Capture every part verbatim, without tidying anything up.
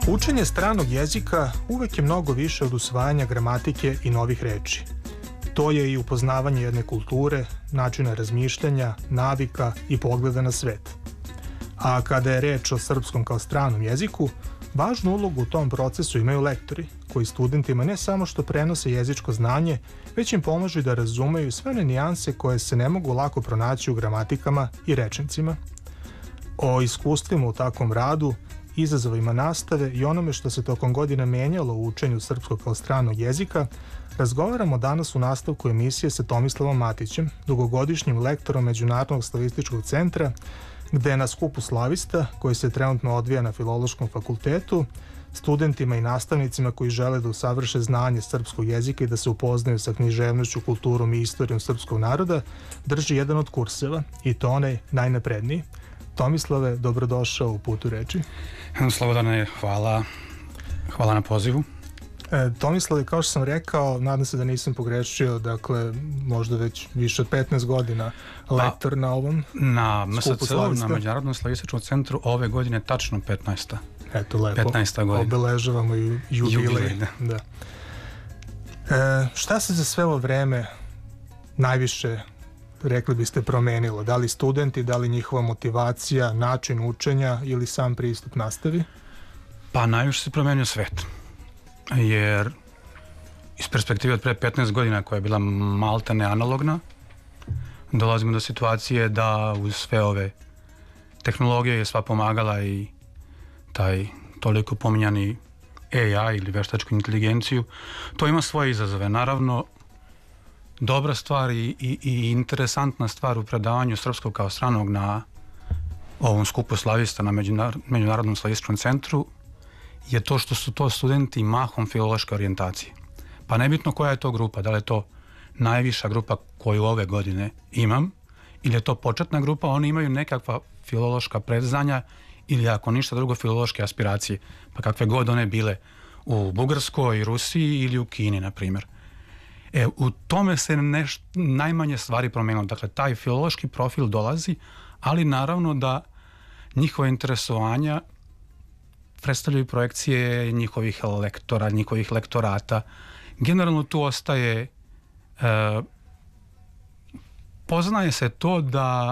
Učenje stranog jezika uvek je mnogo više od usvajanja gramatike i novih reči. To je i upoznavanje jedne kulture, načina razmišljanja, navika i pogleda na svet. A kada je reč o srpskom kao stranom jeziku, važnu ulogu u tom procesu imaju lektori, koji studentima ne samo što prenose jezičko znanje, već im pomažu da razumeju sve one nijanse koje se ne mogu lako pronaći u gramatikama i rečnicima. O iskustvima u takvom radu, izazovima nastave i onome što se tokom godina menjalo u učenju srpskog kao stranog jezika, razgovaramo danas u nastavku emisije sa Tomislavom Matićem, dugogodišnjim lektorom Međunarodnog slavističkog centra, gde je na skupu slavista, koji se trenutno odvija na Filološkom fakultetu, studentima i nastavnicima koji žele da usavrše znanje srpskog jezika i da se upoznaju sa književnošću, kulturom i istorijom srpskog naroda, drži jedan od kurseva, i to onaj najnapredniji. Tomislave, dobrodošao u Putu reči. Slobodane, hvala. Hvala na pozivu. E, Tomislave, kao što sam rekao, nadam se da nisam pogrešio, dakle, možda već više od petnaest godina lektor pa, na ovom na skupu slavista. Na Međunarodnom slavističkom centru ove godine tačno petnaesta. Eto, lepo. petnaesta godina. Obeležavamo ju, jubilej. Jubilej, da. da. E, šta se za sve ovo vreme najviše, rekli biste, promenilo? Da li studenti, da li njihova motivacija, način učenja ili sam pristup nastavi? Pa najviše se promenio svet. Jer iz perspektive od pre petnaest godina, koja je bila maltene analogna, dolazimo do situacije da uz sve ove tehnologije je sva pomagala i taj toliko pominjani A I ili veštačku inteligenciju. To ima svoje izazove. Naravno, dobra stvar i, i, i interesantna stvar u predavanju srpskog kao stranog na ovom skupu slavista na Međunar, Međunarodnom slavističkom centru je to što su to studenti mahom filološke orijentacije. Pa nebitno koja je to grupa, da li je to najviša grupa koju ove godine imam, ili je to početna grupa, oni imaju nekakva filološka predznanja ili ako ništa drugo filološke aspiracije, pa kakve god one bile u Bugarskoj, Rusiji ili u Kini, na primjer. E, u tome se neš, najmanje stvari promenilo. Dakle, taj filološki profil dolazi, ali naravno da njihove interesovanja predstavljaju projekcije njihovih lektora, njihovih lektorata. Generalno tu ostaje, e, poznaje se to da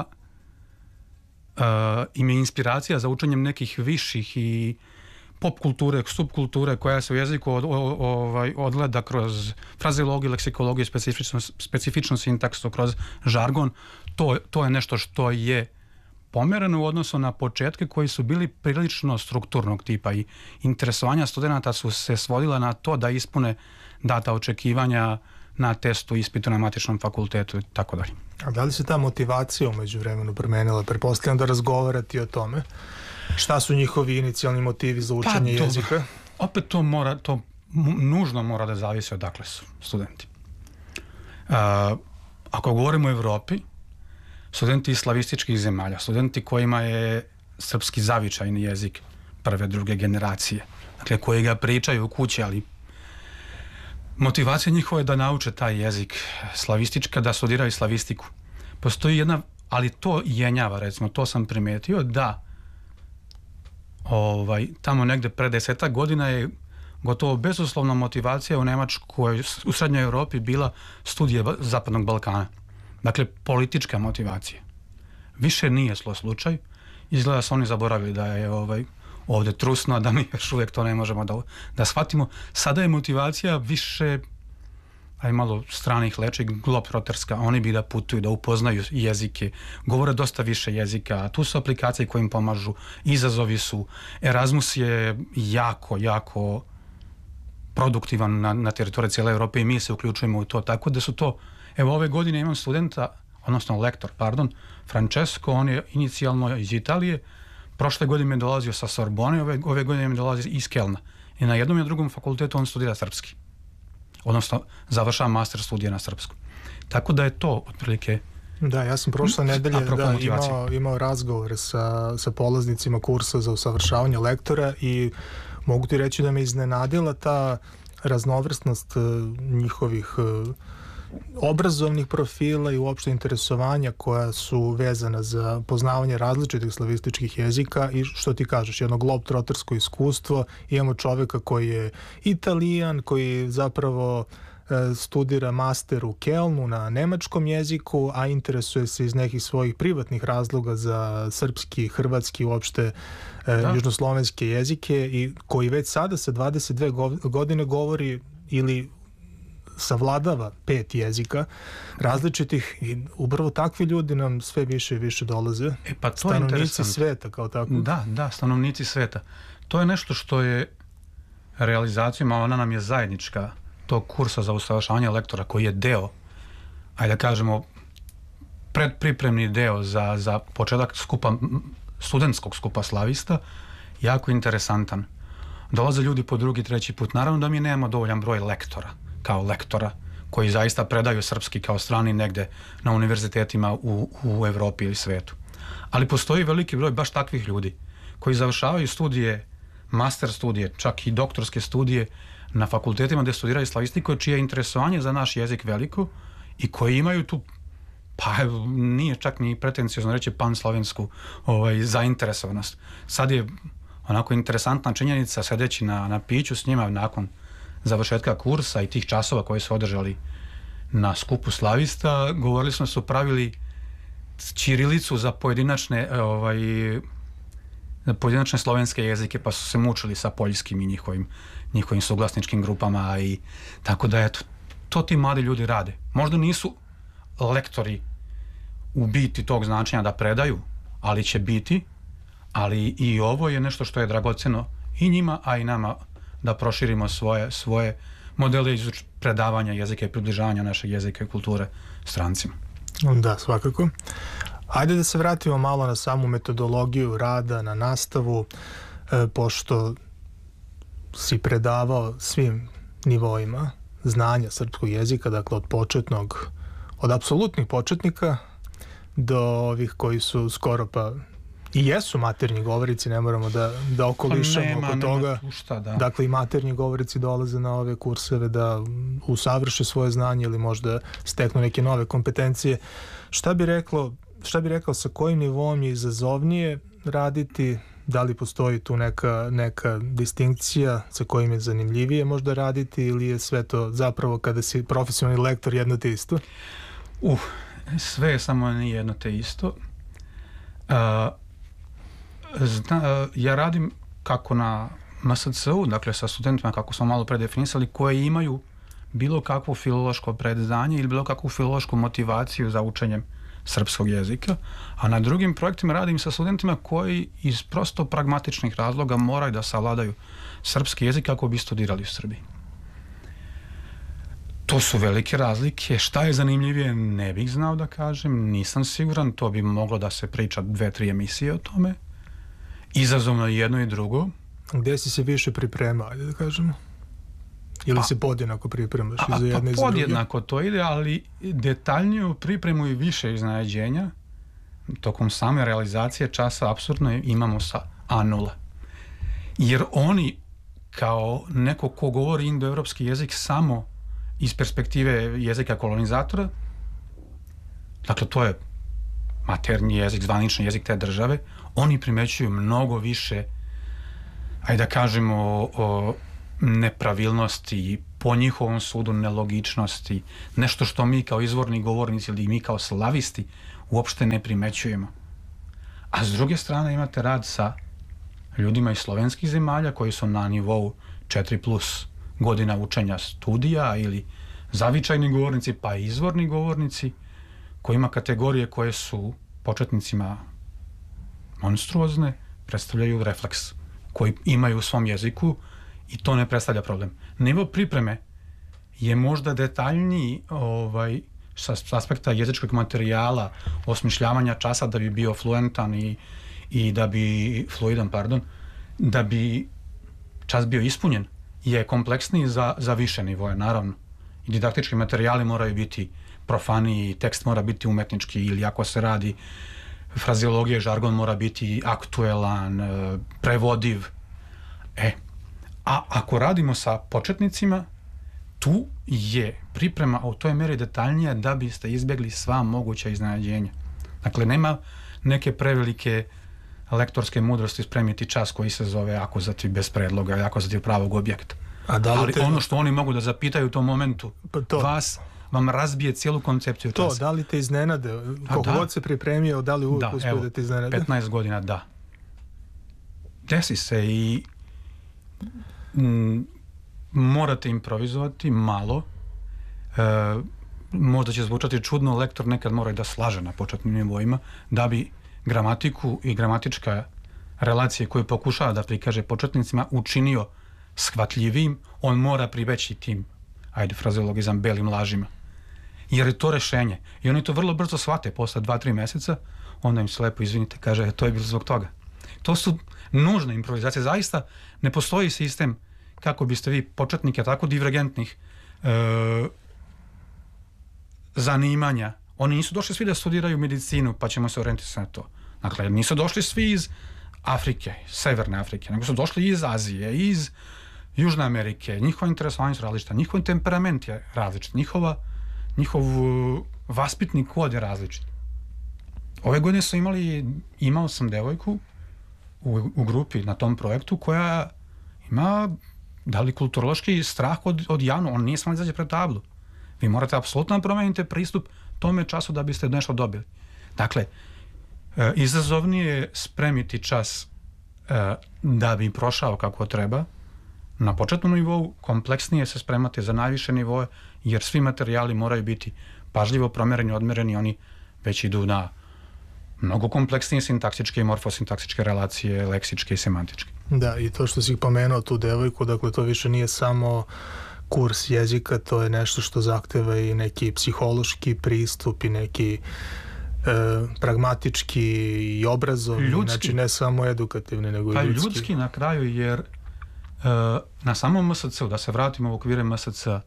e, im je inspiracija za učenjem nekih viših i pop kulture, subkulture koja se u jeziku od, o, ovaj, odgleda kroz frazeologiju, leksikologiju, specifičnu, specifičnu sintaksu, kroz žargon. To, to je nešto što je pomereno u odnosu na početke koji su bili prilično strukturnog tipa i interesovanja studenta su se svodila na to da ispune data očekivanja na testu, ispitu na matičnom fakultetu i tako dalje. A da li se ta motivacija umeđu vremenu promenila? Pretpostavljam da razgovarati o tome. Šta su njihovi inicijalni motivi za učenje pa, jezika? Opet to mora, to nužno mora da zavisi odakle su studenti. Uh, ako govorimo o Evropi, studenti iz slavističkih zemalja, studenti kojima je srpski zavičajni jezik prve, druge generacije, dakle koji ga pričaju u kući, ali motivacija njihova je da nauče taj jezik slavistička, da studiraju slavistiku. Postoji jedna, ali to jenjava, recimo, to sam primetio, da ovaj, tamo negde pre desetak godina je gotovo bezuslovna motivacija u Nemačkoj, u Srednjoj Evropi bila studije Zapadnog Balkana. Dakle, politička motivacija. Više nije slo slučaj. Izgleda su oni zaboravili da je ovaj, ovde trusno, a da mi još uvijek to ne možemo da, da shvatimo. Sada je motivacija više, aj malo stranih leči, globetrotterska. Oni bi da putuju, da upoznaju jezike, govore dosta više jezika. Tu su aplikacije koje im pomažu. Izazovi su. Erasmus je jako, jako produktivan na, na teritoriji cijele Evrope i mi se uključujemo u to. Tako da su to. Evo, ove godine imam studenta, odnosno lektor, pardon, Francesco, on je inicijalno iz Italije, prošle godine je dolazio sa Sorbone, ove, ove godine je dolazi iz Kelna. I na jednom i drugom fakultetu on studira srpski. Odnosno, završava master studija na srpskom. Tako da je to, otprilike... Da, ja sam prošle nedelje da, imao, imao razgovor sa, sa polaznicima kursa za usavršavanje lektora i mogu ti reći da me iznenadila ta raznovrsnost uh, njihovih uh, obrazovnih profila i uopšte interesovanja koja su vezana za poznavanje različitih slavističkih jezika i što ti kažeš, jedno globetrottersko iskustvo. Imamo čoveka koji je Italijan, koji zapravo studira master u Kelnu na nemačkom jeziku, a interesuje se iz nekih svojih privatnih razloga za srpski, hrvatski, uopšte da. južnoslovenske jezike i koji već sada sa dvadeset dve godine govori ili savladava pet jezika različitih i upravo takvi ljudi nam sve više i više dolaze. E pa to stanovnici sveta kao tako. Da, da, stanovnici sveta. To je nešto što je realizacijom, a ona nam je zajednička, tog kursa za usavršavanje lektora koji je deo, ajde da kažemo, predpripremni deo za, za početak skupa, studentskog skupa slavista, jako interesantan. Dolaze ljudi po drugi, treći put. Naravno da mi nemamo dovoljan broj lektora, kao lektora, koji zaista predaju srpski kao strani negde na univerzitetima u, u Evropi ili svetu. Ali postoji veliki broj baš takvih ljudi koji završavaju studije, master studije, čak i doktorske studije na fakultetima gde studiraju slavistiku, čije je interesovanje za naš jezik veliko i koji imaju tu, pa nije čak ni pretencijozno reći panslovensku ovaj, zainteresovanost. Sad je onako interesantna činjenica, sedeći na, na piću s njima nakon završetka kursa i tih časova koji su održali na skupu slavista, govorili smo da su pravili ćirilicu za pojedinačne ovaj, za pojedinačne slovenske jezike, pa su se mučili sa poljskim i njihovim, njihovim suglasničkim grupama i tako da eto, to ti mladi ljudi rade. Možda nisu lektori u biti tog značenja da predaju, ali će biti, ali i ovo je nešto što je dragoceno i njima, a i nama da proširimo svoje, svoje modele iz predavanja jezika i približavanja našeg jezika i kulture strancima. Da, svakako. Ajde da se vratimo malo na samu metodologiju rada, na nastavu, e, pošto si predavao svim nivoima znanja srpskog jezika, dakle od početnog, od apsolutnih početnika do ovih koji su skoro pa i jesu maternji govorici, ne moramo da, da okolišamo nema, oko toga. Nema tu šta, da. Dakle, i maternji govorici dolaze na ove kurseve da usavrše svoje znanje ili možda steknu neke nove kompetencije. Šta bi reklo, šta bi rekao sa kojim nivom je izazovnije raditi? Da li postoji tu neka, neka distinkcija sa kojim je zanimljivije možda raditi ili je sve to zapravo kada si profesionalni lektor jedno te isto? Uh, sve je samo nije jedno te isto. Uh, Zna, ja radim kako na M S C-u, dakle sa studentima, kako smo malo predefinisali, koji imaju bilo kakvo filološko predznanje ili bilo kakvu filološku motivaciju za učenjem srpskog jezika, a na drugim projektima radim sa studentima koji iz prosto pragmatičnih razloga moraju da savladaju srpski jezik kako bi studirali u Srbiji. To su velike razlike. Šta je zanimljivije, ne bih znao da kažem, nisam siguran, to bi moglo da se priča dve, tri emisije o tome. Izazovno jedno i drugo. Gde si se više pripremao, ajde da kažemo? Ili pa, se podjednako pripremaš i za jedne pa i za druge? Podjednako to ide, ali detaljniju pripremu i više iznenađenja tokom same realizacije časa apsurdno imamo sa A nula. Jer oni, kao neko ko govori indoevropski jezik samo iz perspektive jezika kolonizatora, dakle to je maternji jezik, zvanični jezik te države, oni primećuju mnogo više, ajde da kažemo, o, o nepravilnosti, po njihovom sudu nelogičnosti, nešto što mi kao izvorni govornici ili mi kao slavisti uopšte ne primećujemo. A s druge strane imate rad sa ljudima iz slovenskih zemalja koji su na nivou četiri plus godina učenja studija ili zavičajni govornici pa i izvorni govornici koji ima kategorije koje su početnicima monstruozne, predstavljaju refleks koji imaju u svom jeziku i to ne predstavlja problem. Nivo pripreme je možda detaljniji ovaj, sa aspekta jezičkog materijala, osmišljavanja časa da bi bio fluentan i, i da bi, fluidan, pardon, da bi čas bio ispunjen, je kompleksniji za, za više nivoje, naravno. I didaktički materijali moraju biti profaniji, tekst mora biti umetnički ili ako se radi frazeologije, žargon mora biti aktuelan, prevodiv. E, a ako radimo sa početnicima, tu je priprema u toj meri detaljnija da biste izbjegli sva moguća iznenađenja. Dakle, nema neke prevelike lektorske mudrosti spremiti čas koji se zove akuzativ bez predloga ili akuzativ pravog objekta. A da li Ali te... ono što oni mogu da zapitaju u tom momentu, pa to... vas vam razbije cijelu koncepciju to, časa. Da li te iznenade? Koliko god se pripremio, da li uvijek uspio da, da te iznenade? petnaest godina, da. Desi se i m, morate improvizovati malo. E, možda će zvučati čudno, lektor nekad mora da slaže na početnim nivoima da bi gramatiku i gramatička relacije koju pokušava da prikaže početnicima učinio shvatljivim, on mora pribeći tim, ajde frazeologizam, belim lažima. Jer je to rešenje. I oni to vrlo brzo shvate posle dva, tri meseca, onda im se lepo izvinite, kaže, to je bilo zbog toga. To su nužne improvizacije. Zaista ne postoji sistem kako biste vi početnike tako divergentnih e, zanimanja. Oni nisu došli svi da studiraju medicinu, pa ćemo se orijentisati na to. Dakle, nisu došli svi iz Afrike, Severne Afrike, nego su došli iz Azije, iz Južne Amerike. Njihova interesovanja su različita, njihov temperament je različit, njihova, njihov vaspitni kod je različit. Ove godine su imali, imao sam devojku u, u grupi na tom projektu koja ima, da li kulturološki strah od, od javno, on nije samo izađe pred tablu. Vi morate apsolutno promeniti pristup tome času da biste nešto dobili. Dakle, e, izazovnije je spremiti čas e, da bi prošao kako treba. Na početnom nivou kompleksnije se spremati za najviše nivoje, jer svi materijali moraju biti pažljivo promereni, odmereni, oni već idu na mnogo kompleksnije sintaksičke i morfosintaksičke relacije, leksičke i semantičke. Da, i to što si pripomenu tu devojku, dakle to više nije samo kurs jezika, to je nešto što zahteva i neki psihološki pristup i neki e, pragmatički i obrazovni, ljudski. Znači ne samo edukativni, nego pa i ljudski. Ljudski na kraju, jer e, na samom M S C-u, da se vratimo u okvire M S C-a,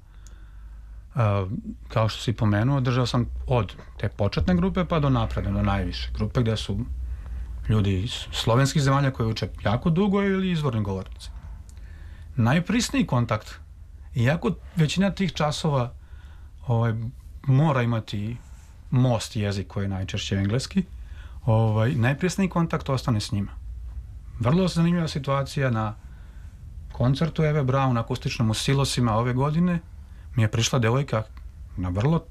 Uh, kao što si pomenuo, držao sam od te početne grupe pa do napredne, do najviše grupe gde su ljudi iz slovenskih zemalja koji uče jako dugo ili izvorni govornici. Najprisniji kontakt, iako većina tih časova ovaj, mora imati most jezik koji je najčešće engleski, ovaj, najprisniji kontakt ostane s njima. Vrlo zanimljiva situacija na koncertu Eve Braun akustičnom u Silosima ove godine. Mi je prišla devojka na vrlo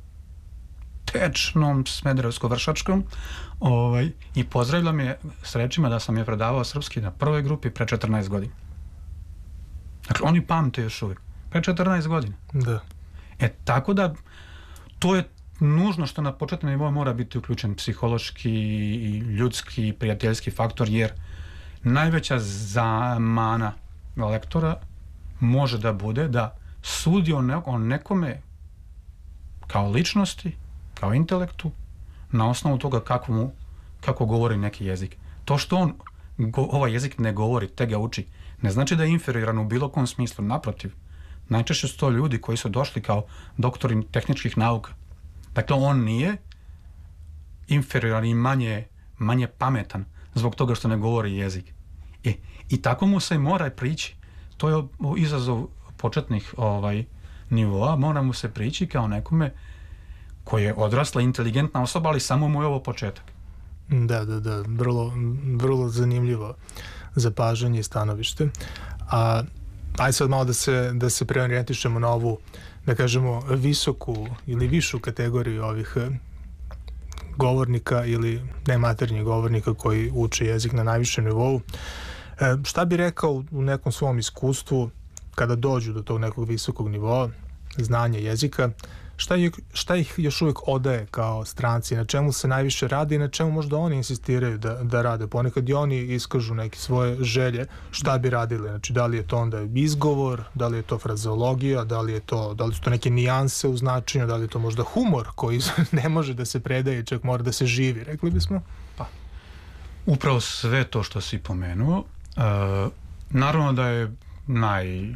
tečnom smederevsko-vršačkom ovaj, i pozdravila me s rečima da sam je predavao srpski na prvoj grupi pre četrnaest godina. Dakle, oni pamte još uvijek. Pre četrnaest godina. Da. E, tako da to je nužno što na početnom nivou mora biti uključen psihološki, ljudski, prijateljski faktor, jer najveća zamana lektora može da bude da sudi o, ne, o nekome kao ličnosti, kao intelektu, na osnovu toga kako, mu, kako govori neki jezik. To što on go, ovaj jezik ne govori, te ga uči, ne znači da je inferioran u bilo kom smislu, naprotiv. Najčešće su to ljudi koji su došli kao doktori tehničkih nauka. Dakle, on nije inferioran i manje, manje pametan zbog toga što ne govori jezik. E, i tako mu se mora prići. To je izazov početnih ovaj, nivoa, mora mu se prići kao nekome koji je odrasla, inteligentna osoba, ali samo mu je ovo početak. Da, da, da, vrlo, vrlo zanimljivo zapažanje i stanovište. A ajde sad malo da se, da se preorijentišemo na ovu, da kažemo, visoku ili višu kategoriju ovih govornika ili nematernjih govornika koji uče jezik na najvišem nivou. E, šta bi rekao u nekom svom iskustvu kada dođu do tog nekog visokog nivoa znanja jezika, šta, je, šta ih još uvijek odaje kao stranci, na čemu se najviše radi i na čemu možda oni insistiraju da, da rade. Ponekad i oni iskažu neke svoje želje šta bi radili, znači da li je to onda izgovor, da li je to frazeologija, da li je to, da li su to neke nijanse u značenju, da li je to možda humor koji ne može da se predaje, čak mora da se živi, rekli bismo. Pa, upravo sve to što si pomenuo, uh, naravno da je naj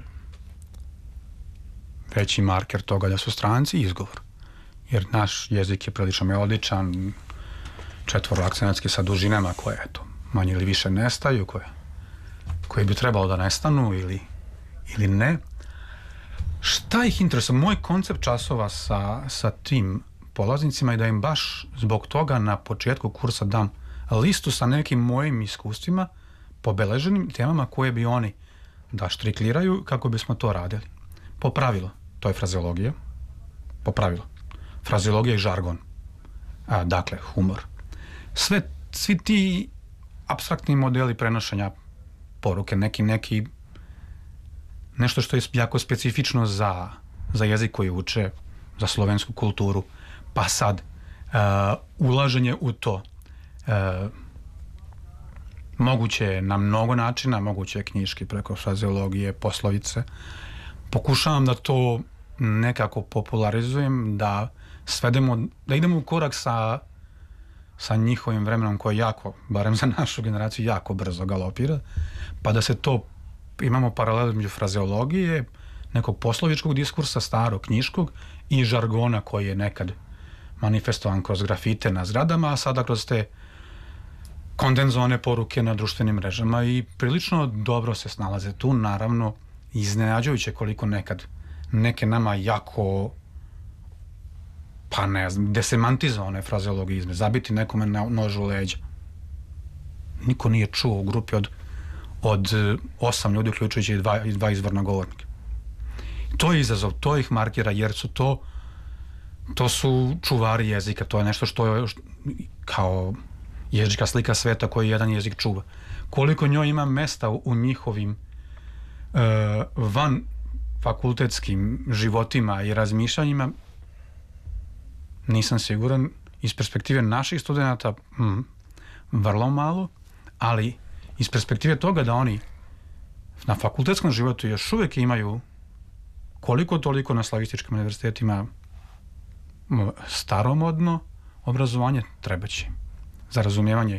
veći marker toga da su stranci izgovor. Jer naš jezik je prilično melodičan, četvoroakcenatski sa dužinama koje, eto, manje ili više nestaju, koje, koje bi trebalo da nestanu ili, ili ne. Šta ih interesuje? Moj koncept časova sa, sa tim polaznicima je da im baš zbog toga na početku kursa dam listu sa nekim mojim iskustvima, pobeleženim temama koje bi oni da štrikliraju kako bismo to radili. Po pravilu, to je frazeologija, po pravilu. Frazeologija i žargon. A, dakle, humor. Sve, svi ti apstraktni modeli prenošenja poruke, neki, neki, nešto što je jako specifično za, za jezik koji uče, za slovensku kulturu, pa sad, uh, ulaženje u to uh, moguće je na mnogo načina, moguće je knjiški preko frazeologije, poslovice. Pokušavam da to nekako popularizujem, da svedemo, da idemo u korak sa, sa njihovim vremenom koje jako, barem za našu generaciju, jako brzo galopira, pa da se to, imamo paralel između frazeologije, nekog poslovičkog diskursa, starog, knjiškog i žargona koji je nekad manifestovan kroz grafite na zgradama, a sada kroz te kondenzovane poruke na društvenim mrežama i prilično dobro se snalaze tu, naravno iznenađujuće koliko nekad neke nama jako, pa ne znam, desemantizovane frazeologije izme, zabiti nekome na nož u leđa. Niko nije čuo u grupi od, od osam ljudi, uključujući i dva, i dva izvorna govornika. To je izazov, to ih markira, jer su to to su čuvari jezika, to je nešto što je kao jezička slika sveta koji jedan jezik čuva. Koliko njoj ima mesta u, u njihovim uh, van fakultetskim životima i razmišljanjima, nisam siguran. Iz perspektive naših studenta mm, vrlo malo, ali iz perspektive toga da oni na fakultetskom životu još uvijek imaju koliko toliko na slavističkim univerzitetima staromodno obrazovanje, treba će za razumijevanje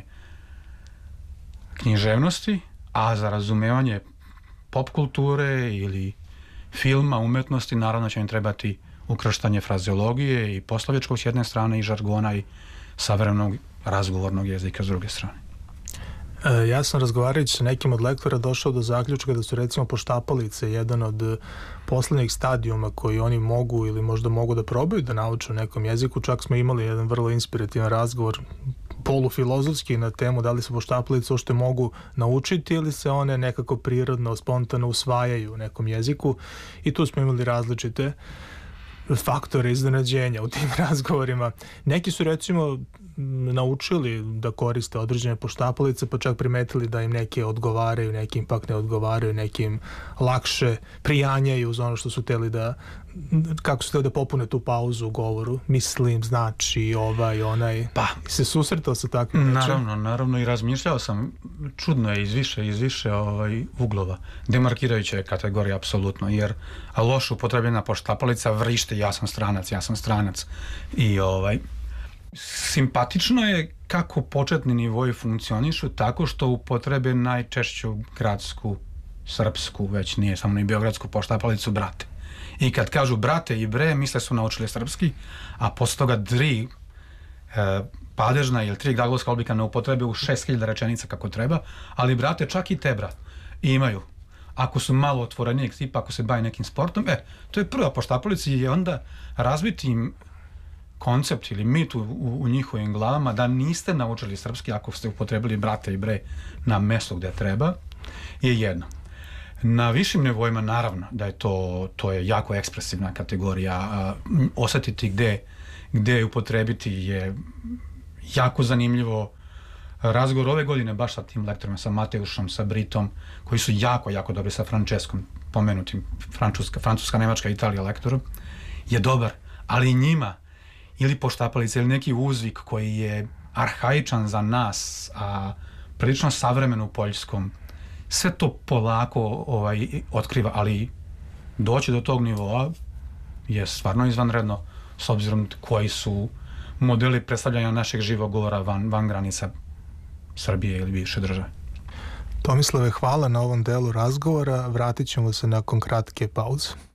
književnosti, a za razumijevanje pop kulture ili filma, umetnosti, naravno će im trebati ukrštanje frazeologije i poslovičkog s jedne strane i žargona i savremenog razgovornog jezika s druge strane. E, ja sam razgovarajući sa nekim od lektora došao do zaključka da su recimo poštapalice jedan od poslednjih stadijuma koji oni mogu ili možda mogu da probaju da nauče u nekom jeziku. Čak smo imali jedan vrlo inspirativan razgovor polufilozofski na temu da li se poštapalice uopšte mogu naučiti ili se one nekako prirodno, spontano usvajaju u nekom jeziku i tu smo imali različite faktore iznenađenja u tim razgovorima. Neki su recimo naučili da koriste određene poštapalice, pa čak primetili da im neke odgovaraju, neki im pak ne odgovaraju, nekim lakše prijanjaju uz ono što su hteli da, kako su hteli da popune tu pauzu u govoru. Mislim, znači, ovaj, onaj. Pa, se susretao sa takvim nečem? Naravno, naravno i razmišljao sam, čudno je iz više, iz više ovaj, uglova. Demarkirajuća je kategorija, apsolutno, jer loše upotrebljena poštapalica vrišti, ja sam stranac, ja sam stranac. I ovaj, simpatično je kako početni nivoji funkcionišu tako što upotrebe najčešću gradsku, srpsku, već nije samo ni beogradsku poštapalicu, brate. I kad kažu brate i bre, misle su naučili srpski, a posle toga tri e, padežna ili tri glagolska oblika ne upotrebe u šest hiljada rečenica kako treba, ali brate, čak i te brat imaju. Ako su malo otvorenijeg tipa, ako se bavi nekim sportom, e, to je prva poštapalica i onda razbiti im koncept ili mit u, u, u njihovim glavama da niste naučili srpski ako ste upotrebili brate i bre na mestu gde treba, je jedno. Na višim nivoima naravno da je to, to je jako ekspresivna kategorija. A, osetiti gde, gde upotrebiti je jako zanimljivo. Razgovor ove godine baš sa tim lektorima, sa Mateušom, sa Britom, koji su jako, jako dobri, sa Franceskom, pomenutim francuska, francuska, nemačka, Italija lektorom, je dobar, ali njima ili poštapalica ili neki uzvik koji je arhaičan za nas, a prilično savremen u poljskom, sve to polako ovaj, otkriva, ali doći do tog nivoa je stvarno izvanredno s obzirom koji su modeli predstavljanja našeg živog govora van, van granica Srbije ili bivše države. Tomislave, hvala na ovom delu razgovora. Vratit ćemo se nakon kratke pauze.